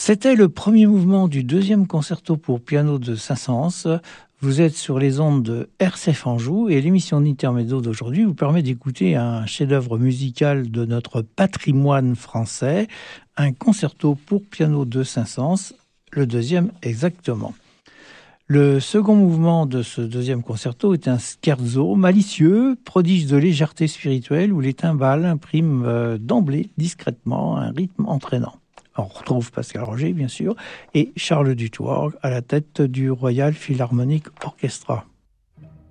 C'était le premier mouvement du deuxième concerto pour piano de Saint-Saëns. Vous êtes sur les ondes de RCF Anjou et l'émission d'Intermezzo d'aujourd'hui vous permet d'écouter un chef-d'œuvre musical de notre patrimoine français, un concerto pour piano de Saint-Saëns, le deuxième exactement. Le second mouvement de ce deuxième concerto est un scherzo malicieux, prodige de légèreté spirituelle où les timbales impriment d'emblée discrètement un rythme entraînant. On retrouve Pascal Roger, bien sûr, et Charles Dutoit à la tête du Royal Philharmonic Orchestra.